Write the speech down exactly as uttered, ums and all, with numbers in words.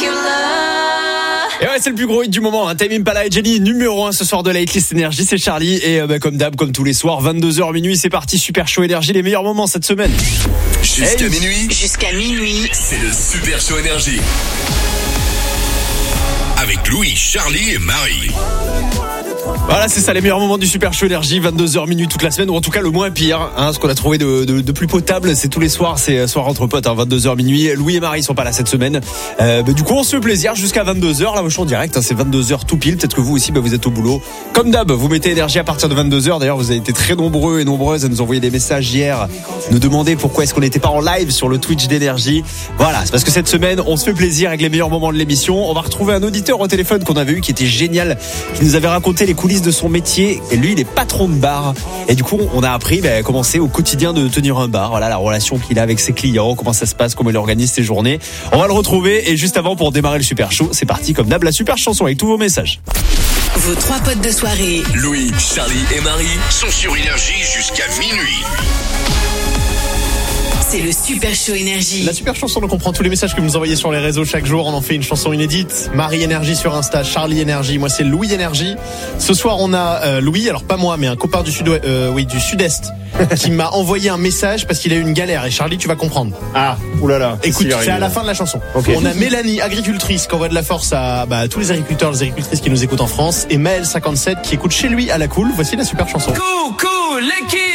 Et ouais, c'est le plus gros hit du moment, hein. Tame Impala et Jenny, numéro un ce soir de la hitlist énergie, c'est Charlie. Et euh, bah, comme d'hab, comme tous les soirs, vingt-deux heures minuit, c'est parti, Super Show énergie, les meilleurs moments cette semaine. Jusqu'à hey. minuit. Jusqu'à minuit. C'est le Super Show énergie. Avec Louis, Charlie et Marie. Voilà, c'est ça, les meilleurs moments du Super Show énergie, vingt-deux heures minuit toute la semaine, ou en tout cas le moins pire, hein, ce qu'on a trouvé de, de, de plus potable, c'est tous les soirs, c'est soir entre potes, hein, vingt-deux heures minuit. Louis et Marie sont pas là cette semaine. Euh, bah, du coup, on se fait plaisir jusqu'à vingt-deux heures, là, je suis en direct, hein, c'est vingt-deux heures tout pile. Peut-être que vous aussi, bah, vous êtes au boulot. Comme d'hab, vous mettez énergie à partir de vingt-deux heures. D'ailleurs, vous avez été très nombreux et nombreuses à nous envoyer des messages hier, nous demander pourquoi est-ce qu'on n'était pas en live sur le Twitch d'énergie. Voilà, c'est parce que cette semaine, on se fait plaisir avec les meilleurs moments de l'émission. On va retrouver un auditeur au téléphone qu'on avait eu qui était génial, qui nous avait raconté les coulisses de son métier. Et lui, il est patron de bar. Et du coup, on a appris bah, comment c'est au quotidien de tenir un bar. Voilà, la relation qu'il a avec ses clients, comment ça se passe, comment il organise ses journées. On va le retrouver. Et juste avant, pour démarrer le Super Show, c'est parti comme d'hab, la super chanson avec tous vos messages. Vos trois potes de soirée, Louis, Charlie et Marie, sont sur énergie jusqu'à minuit. C'est le Super Show énergie. La super chanson, on comprend tous les messages que vous nous envoyez sur les réseaux chaque jour. On en fait une chanson inédite. Marie énergie sur Insta, Charlie énergie. Moi, c'est Louis énergie. Ce soir, on a euh, Louis, alors pas moi, mais un copain du sud, euh, oui, du sud-est, qui m'a envoyé un message parce qu'il a eu une galère. Et Charlie, tu vas comprendre. Ah, oulala. Écoute, c'est à la fin de la chanson. Okay. On a Mélanie, agricultrice, qui envoie de la force à, bah, à tous les agriculteurs, les agricultrices qui nous écoutent en France. Et Maël cinquante-sept qui écoute chez lui à la cool. Voici la super chanson. Coucou l'équipe.